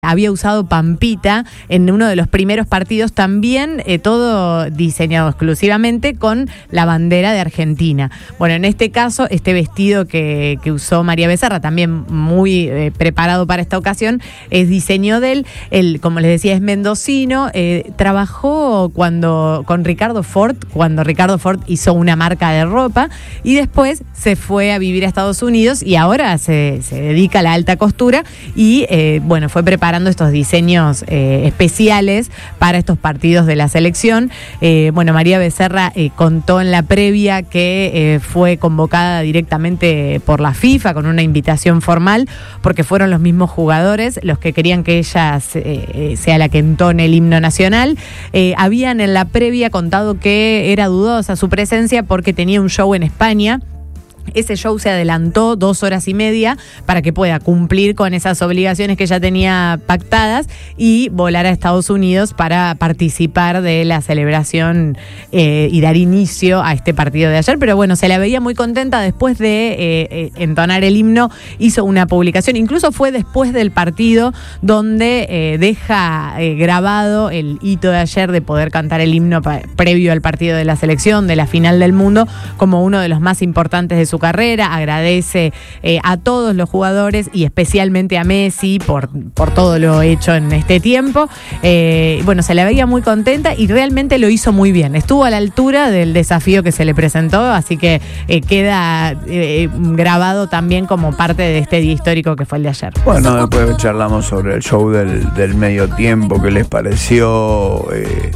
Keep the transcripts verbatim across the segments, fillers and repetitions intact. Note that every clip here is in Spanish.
había usado Pampita en uno de los primeros partidos, también eh, todo diseñado exclusivamente con la bandera de Argentina. Bueno, en este caso, este vestido que, que usó María Becerra, también muy eh, preparado para esta ocasión, es diseño de él. Él, como les decía, es mendocino, eh, trabajó cuando con Ricardo Ford, cuando Ricardo Ford hizo una marca de ropa, y después se fue a vivir a Estados Unidos y ahora se, se dedica a la alta costura y, eh, bueno, fue preparado estos diseños eh, especiales para estos partidos de la selección. Eh, bueno, María Becerra eh, contó en la previa que eh, fue convocada directamente por la FIFA con una invitación formal, porque fueron los mismos jugadores los que querían que ella eh, sea la que entone el himno nacional. Eh, habían en la previa contado que era dudosa su presencia porque tenía un show en España. Ese show se adelantó dos horas y media para que pueda cumplir con esas obligaciones que ya tenía pactadas y volar a Estados Unidos para participar de la celebración eh, y dar inicio a este partido de ayer. Pero bueno, se la veía muy contenta después de eh, eh, entonar el himno. Hizo una publicación, incluso fue después del partido, donde eh, deja eh, grabado el hito de ayer de poder cantar el himno pa- previo al partido de la selección, de la final del mundo, como uno de los más importantes de su carrera. Agradece eh, a todos los jugadores y especialmente a Messi por, por todo lo hecho en este tiempo. Eh, bueno, se la veía muy contenta y realmente lo hizo muy bien. Estuvo a la altura del desafío que se le presentó, así que eh, queda eh, grabado también como parte de este día histórico que fue el de ayer. Bueno, después charlamos sobre el show del, del medio tiempo, que les pareció... Eh,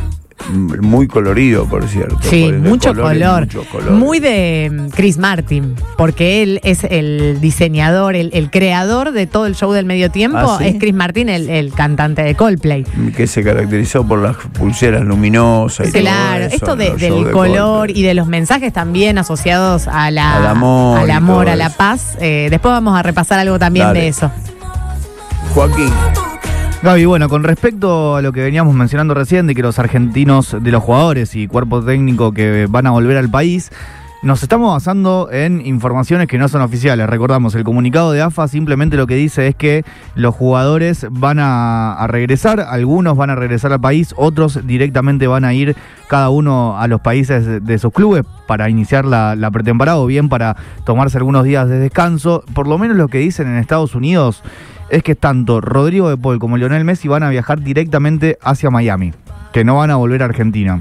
muy colorido, por cierto. Sí, de mucho colores, color. mucho color. Muy de Chris Martin, porque él es el diseñador, el, el creador de todo el show del medio tiempo. ¿Ah, sí? Es Chris Martin, el, el cantante de Coldplay. Que se caracterizó por las pulseras luminosas y Claro, todo eso, esto de, los del shows de color Coldplay. y de los mensajes también asociados a la, Al amor al y amor, todo a la eso. paz. Eh, después vamos a repasar algo también Dale. de eso. Joaquín. Gaby, bueno, con respecto a lo que veníamos mencionando recién, de que los argentinos, de los jugadores y cuerpo técnico que van a volver al país, nos estamos basando en informaciones que no son oficiales. Recordamos, el comunicado de A F A simplemente lo que dice es que los jugadores van a, a regresar, algunos van a regresar al país, otros directamente van a ir cada uno a los países de, de sus clubes para iniciar la, la pretemporada o bien para tomarse algunos días de descanso. Por lo menos lo que dicen en Estados Unidos es que tanto Rodrigo de Paul como Lionel Messi van a viajar directamente hacia Miami, que no van a volver a Argentina.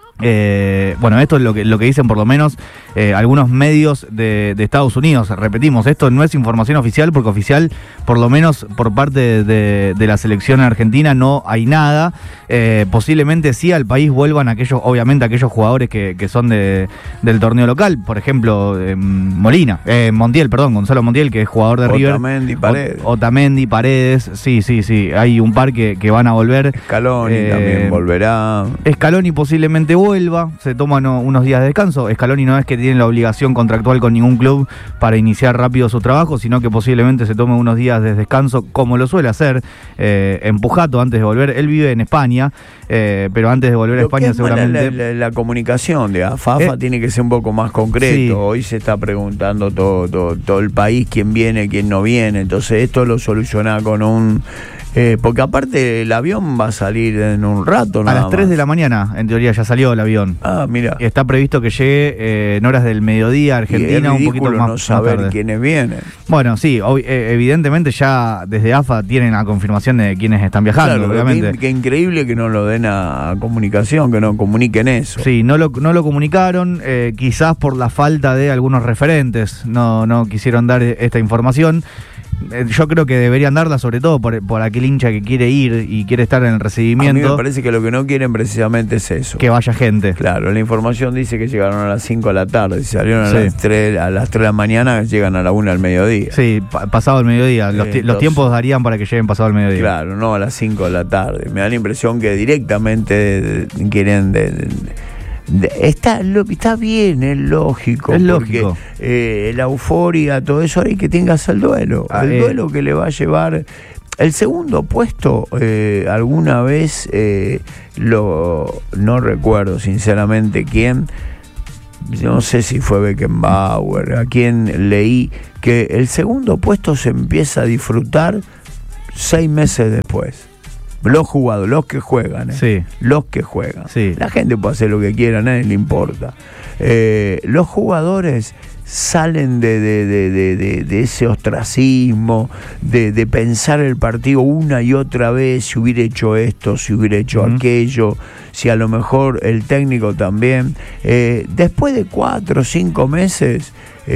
Eh, bueno, esto es lo que, lo que dicen por lo menos eh, algunos medios de, de Estados Unidos. Repetimos, esto no es información oficial, porque oficial, por lo menos por parte de, de, de la selección argentina, no hay nada. Eh, posiblemente sí al país vuelvan aquellos, obviamente aquellos jugadores que, que son de, del torneo local. Por ejemplo, eh, Molina, eh, Montiel, perdón, Gonzalo Montiel, que es jugador de River. Otamendi, Paredes. Ot- Otamendi, Paredes, sí, sí, sí. Hay un par que, que van a volver. Scaloni Eh, también volverá. Scaloni posiblemente vuelva, se toman unos días de descanso. Scaloni no es que tiene la obligación contractual con ningún club para iniciar rápido su trabajo, sino que posiblemente se tome unos días de descanso, como lo suele hacer eh, en Pujato antes de volver. Él vive en España, eh, pero antes de volver a Lo que España es mala seguramente... La, la, la comunicación de A F A Eh, tiene que ser un poco más concreto. sí. Hoy se está preguntando todo, todo, todo el país quién viene, quién no viene. Entonces esto lo soluciona con un... Eh, porque aparte el avión va a salir en un rato, A nada las tres más. de la mañana, en teoría, ya salió el avión. Ah, mira. Está previsto que llegue eh, en horas del mediodía a Argentina, un poquito más, no más saber tarde. quiénes vienen. Bueno, sí, ob- eh, evidentemente ya desde A F A tienen la confirmación de quienes están viajando, Claro, obviamente. Qué, qué increíble que no lo den a, a comunicación, que no comuniquen eso. Sí, no lo, no lo comunicaron, eh, quizás por la falta de algunos referentes, no, no quisieron dar esta información. Eh, yo creo que deberían darla, sobre todo por, por aquel hincha que quiere ir y quiere estar en el A mí recibimiento, me parece que lo que no quieren precisamente es eso. que vaya gente. Claro, la información dice que llegaron a las cinco de la tarde, si salieron a, Sí. las tres, a las tres de la mañana, llegan a la una al mediodía. Sí, pa- pasado el mediodía, los, Eh, ti- los entonces- tiempos darían para que lleguen pasado el mediodía. Claro, no a las cinco de la tarde. Me da la impresión que directamente de- de- quieren... De, de- de- está, lo, está bien, es lógico. Es porque, lógico. eh, la euforia, todo eso, ahora hay que tengas el duelo. Ah, el eh. duelo que le va a llevar... El segundo puesto, eh, alguna vez, eh, lo no recuerdo sinceramente quién, no sé si fue Beckenbauer, a quien leí que el segundo puesto se empieza a disfrutar seis meses después. Los jugadores, los que juegan, ¿eh? Sí. Los que juegan. Sí. La gente puede hacer lo que quiera, a nadie le importa. Eh, los jugadores salen de, de, de, de, de, de ese ostracismo, de, de pensar el partido una y otra vez, si hubiera hecho esto, si hubiera hecho uh-huh. aquello, si a lo mejor el técnico también. Eh, después de cuatro o cinco meses,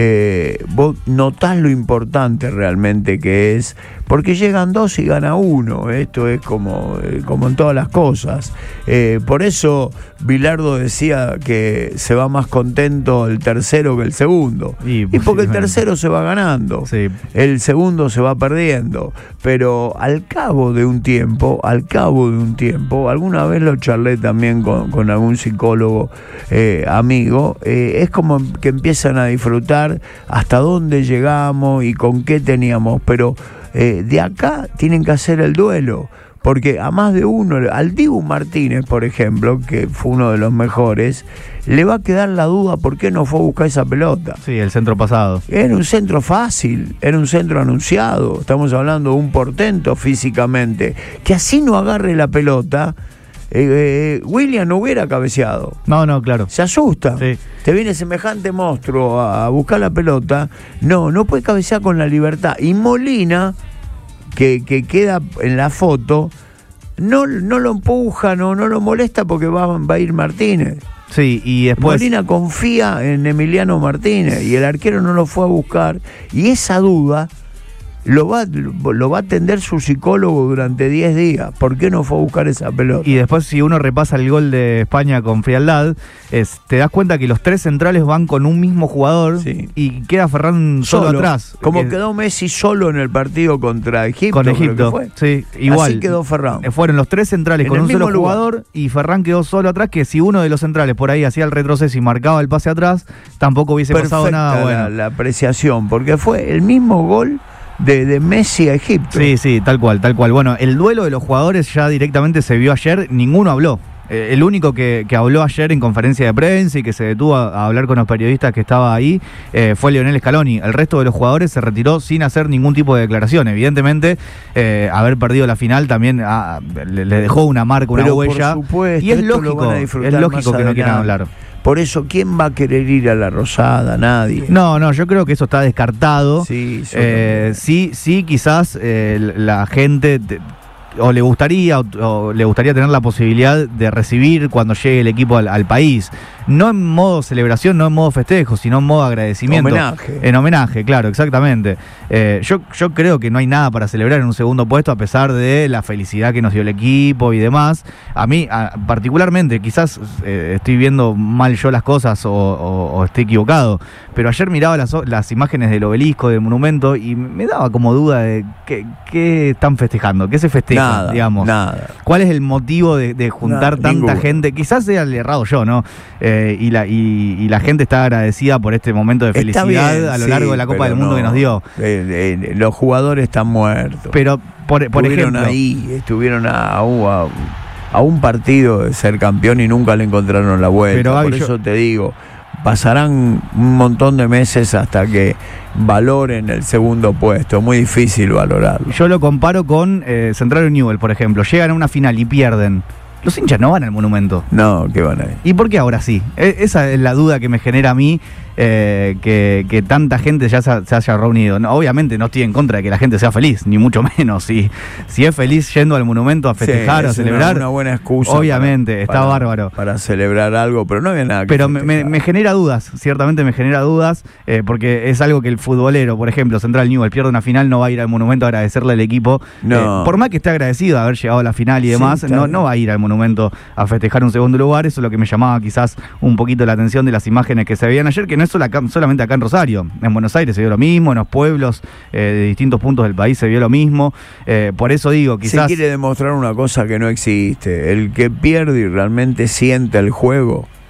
eh, vos notás lo importante realmente que es, porque llegan dos y gana uno. Esto es como, eh, como en todas las cosas. Eh, por eso Bilardo decía que se va más contento el tercero que el segundo. Y, y porque el tercero se va ganando, sí. El segundo se va perdiendo. Pero al cabo de un tiempo, al cabo de un tiempo, alguna vez lo charlé también con, con algún psicólogo eh, amigo, eh, es como que empiezan a disfrutar hasta dónde llegamos y con qué teníamos, pero eh, de acá tienen que hacer el duelo. Porque a más de uno, al Dibu Martínez, por ejemplo, que fue uno de los mejores, le va a quedar la duda por qué no fue a buscar esa pelota. Sí, el centro pasado. Era un centro fácil, era un centro anunciado. Estamos hablando de un portento físicamente. Que así no agarre la pelota, eh, eh, William no hubiera cabeceado. No, no, claro. Se asusta. Sí. Te viene semejante monstruo a, a buscar la pelota. No, no puede cabecear con la libertad. Y Molina, Que, que queda en la foto, no, no lo empuja, no, no lo molesta porque va, va a ir Martínez. Sí, y después Molina confía en Emiliano Martínez y el arquero no lo fue a buscar, y esa duda lo va, lo va a atender su psicólogo durante diez días. ¿Por qué no fue a buscar esa pelota? Y después, si uno repasa el gol de España con frialdad, es, te das cuenta que los tres centrales van con un mismo jugador, sí. Y queda Ferran solo, solo atrás. Como que, quedó Messi solo en el partido contra Egipto. Con Egipto, fue. Sí, igual. Así quedó Ferran. Fueron los tres centrales en con un solo lugar. Jugador, y Ferran quedó solo atrás, que si uno de los centrales por ahí hacía el retroceso y marcaba el pase atrás, tampoco hubiese Perfecta pasado nada bueno. La, la apreciación, porque fue el mismo gol De, de Messi a Egipto. Sí, sí, tal cual, tal cual. Bueno, el duelo de los jugadores ya directamente se vio ayer, ninguno habló. Eh, el único que, que habló ayer en conferencia de prensa y que se detuvo a, a hablar con los periodistas que estaba ahí eh, fue Lionel Scaloni. El resto de los jugadores se retiró sin hacer ningún tipo de declaración. Evidentemente, eh, haber perdido la final también ah, le, le dejó una marca, una Pero huella. Por supuesto, y es lógico, es lógico que no quieran hablar. Por eso, ¿quién va a querer ir a la Rosada? Nadie. No, no, yo creo que eso está descartado. Sí, eh, sí, sí, quizás eh, la gente te, o le gustaría o, o le gustaría tener la posibilidad de recibir cuando llegue el equipo al, al país. No en modo celebración, no en modo festejo, sino en modo agradecimiento. Homenaje. En homenaje, claro, exactamente. Eh, yo, yo creo que no hay nada para celebrar en un segundo puesto, a pesar de la felicidad que nos dio el equipo y demás. A mí, a, particularmente, quizás eh, estoy viendo mal yo las cosas o, o, o estoy equivocado, pero ayer miraba las, las imágenes del obelisco, del monumento, y me daba como duda de qué, qué están festejando, qué se festeja, nada, digamos. Nada. ¿Cuál es el motivo de, de juntar nada, tanta ninguno. gente? Quizás sea el errado yo, ¿no? Eh, y, la, y, y la gente está agradecida por este momento de felicidad bien, a lo largo sí, de la Copa del Mundo no, que nos dio. Eh, eh, los jugadores están muertos. Pero, por, por estuvieron ejemplo... ahí, estuvieron a, a, a, a un partido de ser campeón y nunca le encontraron la vuelta. Pero, por eso yo... te digo, pasarán un montón de meses hasta que valoren el segundo puesto. Muy difícil valorarlo. Yo lo comparo con eh, Central Newell, por ejemplo. Llegan a una final y pierden. Los hinchas no van al Monumento. No, ¿qué van a ir? ¿Y por qué ahora sí? E- esa es la duda que me genera a mí, eh, que, que tanta gente ya se, se haya reunido. No, obviamente no estoy en contra de que la gente sea feliz, ni mucho menos. Si, si es feliz yendo al Monumento a festejar o a celebrar, una, una buena excusa. Obviamente, para, está para, bárbaro. Para celebrar algo, pero no había nada que Pero me, me genera dudas, ciertamente me genera dudas, eh, porque es algo que el futbolero, por ejemplo, Central Newell, pierde una final, no va a ir al Monumento a agradecerle al equipo. No. Eh, por más que esté agradecido de haber llegado a la final y demás, sí, no, no va a ir al Monumento a festejar un segundo lugar. Eso es lo que me llamaba quizás un poquito la atención de las imágenes que se veían ayer, que no es sola, solamente acá en Rosario, en Buenos Aires se vio lo mismo, en los pueblos eh, de distintos puntos del país se vio lo mismo, eh, por eso digo, quizás... Se quiere demostrar una cosa que no existe. El que pierde y realmente siente el juego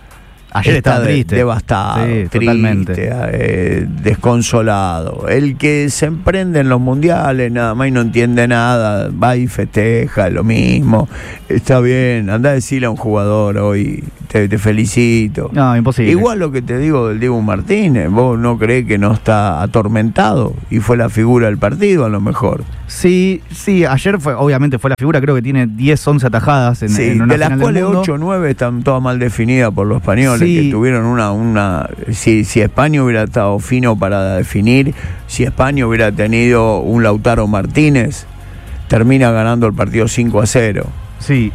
Ayer está estaba triste. devastado, Sí, triste, totalmente. eh, desconsolado. El que se emprende en los mundiales nada más y no entiende nada, va y festeja lo mismo. Está bien, anda a decirle a un jugador hoy, te, te felicito. No, imposible. Igual lo que te digo del Diego Martínez, vos no creés que no está atormentado y fue la figura del partido a lo mejor. Sí, sí, ayer fue, obviamente fue la figura, creo que tiene diez, once atajadas en, Sí, en una de las final del cuales mundo. ocho o nueve están todas mal definidas por los españoles, Sí. que tuvieron una... una si, si España hubiera estado fino para definir, si España hubiera tenido un Lautaro Martínez, termina ganando el partido cinco a cero. Sí,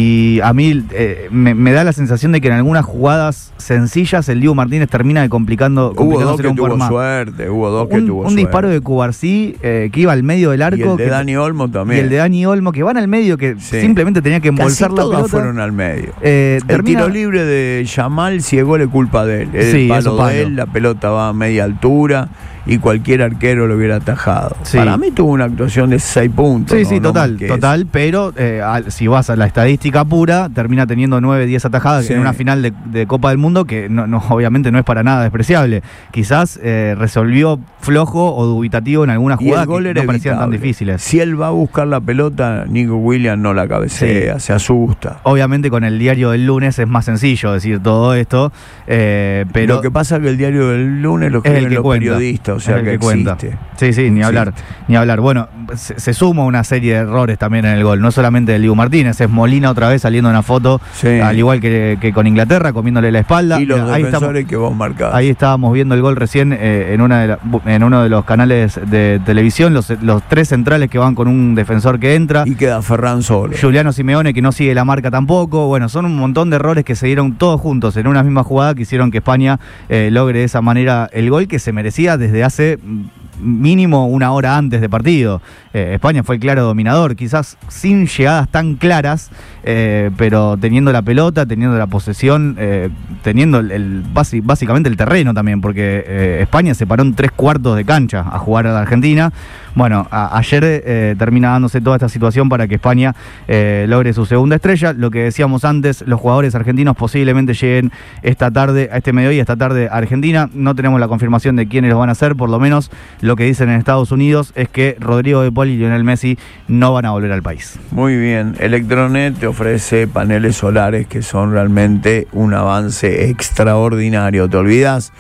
y a mí eh, me, me da la sensación de que en algunas jugadas sencillas el Diego Martínez termina de complicando, Hubo dos que un poco tuvo más. suerte, hubo dos que un, tuvo un suerte. disparo de Cubarsí eh, que iba al medio del arco. Y el de que, Dani Olmo y también. el de Dani Olmo, que van al medio, que Sí. simplemente tenía que embolsar Casi la todas pelota. fueron al medio. Eh, El termina- tiro libre de Yamal, si es gol es culpa de él. Es Sí, el es palo un palo. de él, la pelota va a media altura y cualquier arquero lo hubiera atajado. Sí. Para mí tuvo una actuación de seis puntos. Sí, ¿no? sí, No total, más que total, pero eh, al- si vas a la estadística pura, termina teniendo nueve, diez atajadas Sí. en una final de, de Copa del Mundo que no, no, obviamente no es para nada despreciable. Quizás eh, resolvió flojo o dubitativo en algunas eso. Y el jugadas gol que era no parecían tan evitable. difíciles. Si él va a buscar la pelota, Nico Williams no la cabecea, se asusta. Obviamente con el diario del lunes es más sencillo decir todo esto, eh, pero lo que pasa es que el diario del lunes lo es el escriben que los cuenta. periodistas, o Es sea el que, que cuenta. existe. Sí, sí, ni hablar, Existe. ni hablar. Bueno, se, se suma una serie de errores también en el gol, no solamente del Dibu Martínez, es Molina otra vez saliendo en una foto, Sí. al igual que, que con Inglaterra, comiéndole la espalda. Y los Mira, ahí, defensores estamos, que vos marcás. ahí estábamos viendo el gol recién eh, en, una de la- en uno de los canales de televisión, los, los tres centrales que van con un defensor que entra. Y queda Ferran solo. Giuliano Simeone que no sigue la marca tampoco. Bueno, son un montón de errores que se dieron todos juntos en una misma jugada que hicieron que España eh, logre de esa manera el gol que se merecía desde hace mm, mínimo una hora antes de partido. Eh, España fue el claro dominador, quizás sin llegadas tan claras, eh, pero teniendo la pelota, teniendo la posesión, eh, teniendo el, el basi- básicamente el terreno también, porque eh, España se paró en tres cuartos de cancha a jugar a la Argentina. Bueno, a- ayer eh, termina dándose toda esta situación para que España eh, logre su segunda estrella. Lo que decíamos antes, los jugadores argentinos posiblemente lleguen esta tarde, a este mediodía, esta tarde a Argentina. No tenemos la confirmación de quiénes lo van a hacer, por lo menos lo que dicen en Estados Unidos es que Rodrigo de Paul y Lionel Messi no van a volver al país. Muy bien, Electronet te ofrece paneles solares que son realmente un avance extraordinario. Te olvidas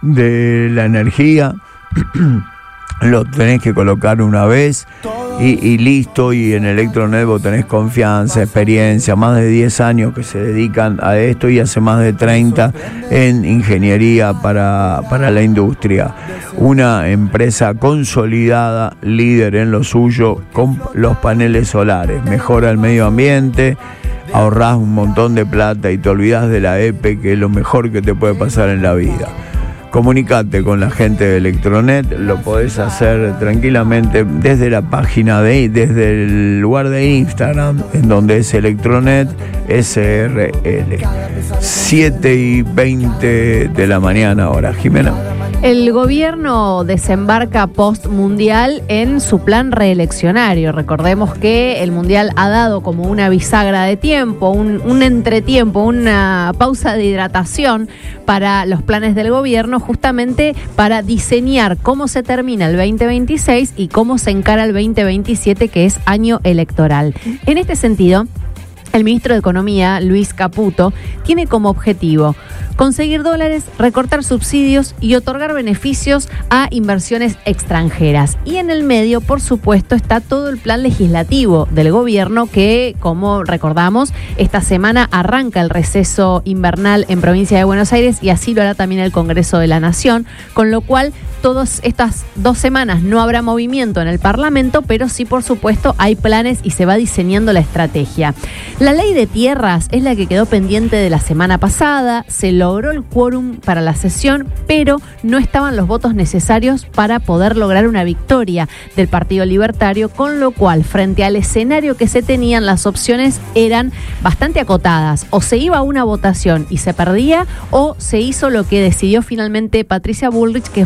de la energía, lo tenés que colocar una vez y, y listo. Y en Electronet vos tenés confianza, experiencia, más de diez años que se dedican a esto y hace más de treinta en ingeniería para, para la industria. Una empresa consolidada, líder en lo suyo con los paneles solares. Mejora el medio ambiente, ahorrás un montón de plata y te olvidás de la E P E, que es lo mejor que te puede pasar en la vida. Comunicate con la gente de Electronet, lo podés hacer tranquilamente desde la página de, desde el lugar de Instagram, en donde es Electronet S R L. siete y veinte de la mañana ahora, Jimena. El gobierno desembarca post-mundial en su plan reeleccionario. Recordemos que el mundial ha dado como una bisagra de tiempo, un, un entretiempo, una pausa de hidratación para los planes del gobierno, justamente para diseñar cómo se termina el veinte veintiséis y cómo se encara el veinte veintisiete, que es año electoral. En este sentido, el ministro de Economía, Luis Caputo, tiene como objetivo conseguir dólares, recortar subsidios y otorgar beneficios a inversiones extranjeras. Y en el medio, por supuesto, está todo el plan legislativo del gobierno que, como recordamos, esta semana arranca el receso invernal en provincia de Buenos Aires y así lo hará también el Congreso de la Nación, con lo cual todas estas dos semanas no habrá movimiento en el Parlamento, pero sí, por supuesto, hay planes y se va diseñando la estrategia. La ley de tierras es la que quedó pendiente de la semana pasada, se logró el quórum para la sesión, pero no estaban los votos necesarios para poder lograr una victoria del Partido Libertario, con lo cual, frente al escenario que se tenían, las opciones eran bastante acotadas. O se iba a una votación y se perdía, o se hizo lo que decidió finalmente Patricia Bullrich, que fue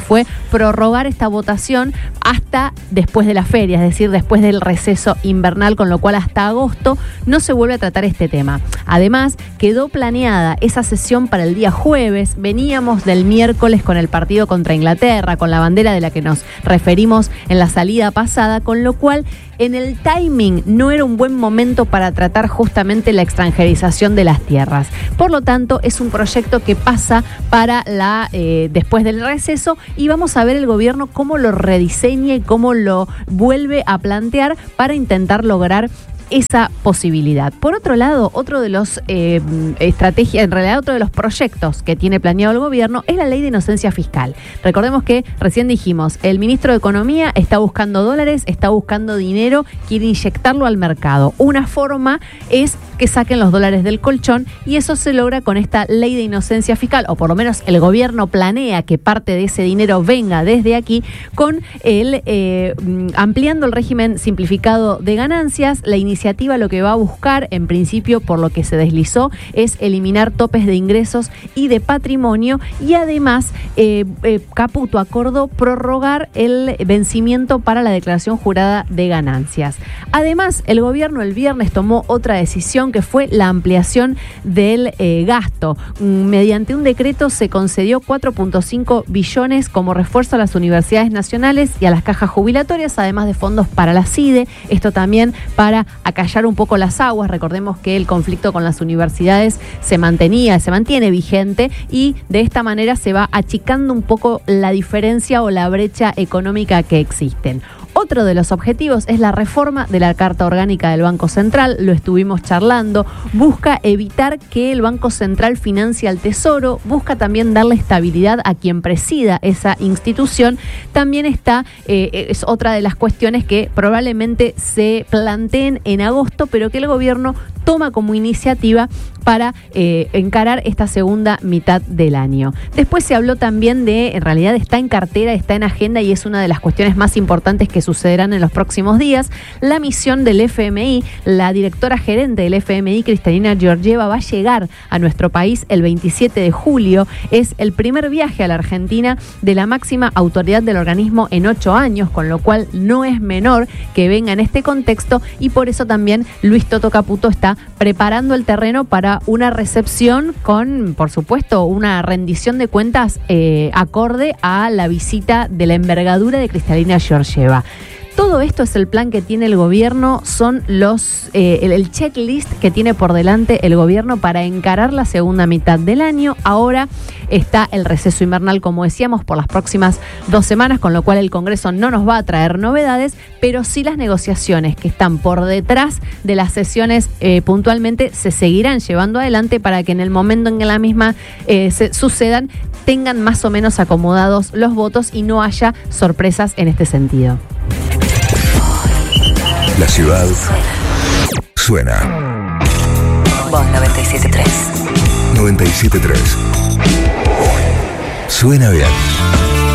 prorrogar esta votación hasta después de la feria, es decir, después del receso invernal, con lo cual hasta agosto no se vuelve a tratar este tema. Además, quedó planeada esa sesión para el día jueves. Veníamos del miércoles con el partido contra Inglaterra, con la bandera de la que nos referimos en la salida pasada, con lo cual en el timing no era un buen momento para tratar justamente la extranjerización de las tierras. Por lo tanto, es un proyecto que pasa para la eh, después del receso, y vamos a ver el gobierno cómo lo rediseña y cómo lo vuelve a plantear para intentar lograr esa posibilidad. Por otro lado, otro de los eh, estrategias, en realidad otro de los proyectos que tiene planeado el gobierno es la ley de inocencia fiscal. Recordemos que recién dijimos, el ministro de Economía está buscando dólares, está buscando dinero, quiere inyectarlo al mercado. Una forma es que saquen los dólares del colchón, y eso se logra con esta ley de inocencia fiscal, o por lo menos el gobierno planea que parte de ese dinero venga desde aquí, con el eh, ampliando el régimen simplificado de ganancias. La iniciativa lo que va a buscar, en principio, por lo que se deslizó, es eliminar topes de ingresos y de patrimonio, y además eh, eh, Caputo acordó prorrogar el vencimiento para la declaración jurada de ganancias. Además, el gobierno el viernes tomó otra decisión, que fue la ampliación del eh, gasto. Mediante un decreto se concedió cuatro punto cinco billones como refuerzo a las universidades nacionales y a las cajas jubilatorias, además de fondos para la CIDE. Esto también para acallar un poco las aguas. Recordemos que el conflicto con las universidades se mantenía, se mantiene vigente, y de esta manera se va achicando un poco la diferencia o la brecha económica que existen. Otro de los objetivos es la reforma de la Carta Orgánica del Banco Central, lo estuvimos charlando. Busca evitar que el Banco Central financie al Tesoro, busca también darle estabilidad a quien presida esa institución. También está, eh, es otra de las cuestiones que probablemente se planteen en agosto, pero que el gobierno toma como iniciativa para eh, encarar esta segunda mitad del año. Después se habló también de, en realidad está en cartera, está en agenda, y es una de las cuestiones más importantes que sucederán en los próximos días, la misión del F M I. La directora gerente del F M I, Cristalina Georgieva, va a llegar a nuestro país el veintisiete de julio. Es el primer viaje a la Argentina de la máxima autoridad del organismo en ocho años, con lo cual no es menor que venga en este contexto, y por eso también Luis Toto Caputo está preparando el terreno para una recepción con, por supuesto, una rendición de cuentas eh, acorde a la visita de la envergadura de Cristalina Georgieva. Todo esto es el plan que tiene el gobierno, son los eh, el, el checklist que tiene por delante el gobierno para encarar la segunda mitad del año. Ahora está el receso invernal, como decíamos, por las próximas dos semanas, con lo cual el Congreso no nos va a traer novedades, pero sí las negociaciones que están por detrás de las sesiones eh, puntualmente se seguirán llevando adelante para que en el momento en que la misma eh, se sucedan tengan más o menos acomodados los votos y no haya sorpresas en este sentido. La ciudad suena. Voz noventa y siete punto tres. noventa y siete punto tres. Suena bien.